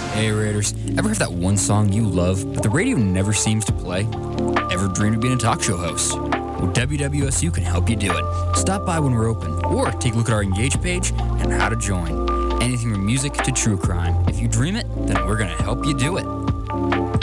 Hey Raiders, ever have that one song you love, but the radio never seems to play? Ever dreamed of being a talk show host? Well, WWSU can help you do it. Stop by when we're open, or take a look at our Engage page and how to join. Anything from music to true crime. If you dream it, then we're going to help you do it.